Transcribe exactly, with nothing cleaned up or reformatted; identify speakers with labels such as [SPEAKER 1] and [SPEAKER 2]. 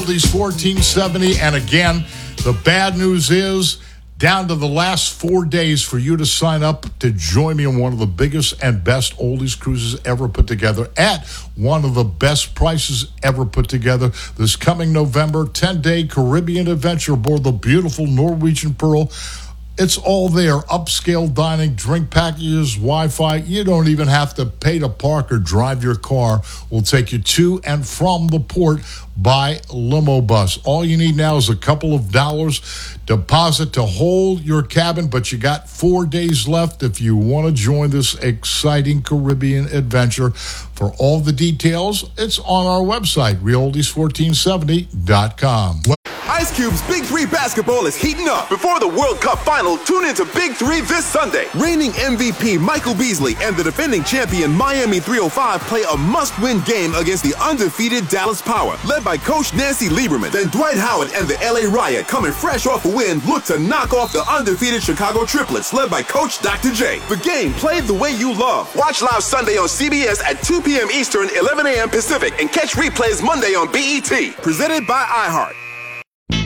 [SPEAKER 1] Oldies fourteen seventy. And again, the bad news is down to the last four days for you to sign up to join me on one of the biggest and best oldies cruises ever put together at one of the best prices ever put together. This coming November, ten-day Caribbean adventure aboard the beautiful Norwegian Pearl. It's all there. Upscale dining, drink packages, Wi-Fi. You don't even have to pay to park or drive your car. We'll take you to and from the port by limo bus. All you need now is a couple of dollars deposit to hold your cabin, but you got four days left if you want to join this exciting Caribbean adventure. For all the details, it's on our website, real oldies fourteen seventy dot com.
[SPEAKER 2] Ice Cube's Big Three basketball is heating up. Before the World Cup final, tune into Big Three this Sunday. Reigning M V P Michael Beasley and the defending champion Miami three oh five play a must-win game against the undefeated Dallas Power, led by Coach Nancy Lieberman. Then Dwight Howard and the L A Riot, coming fresh off a win, look to knock off the undefeated Chicago Triplets, led by Coach Doctor J. The game played the way you love. Watch live Sunday on C B S at two p.m. Eastern, eleven a.m. Pacific, and catch replays Monday on B E T. Presented by iHeart.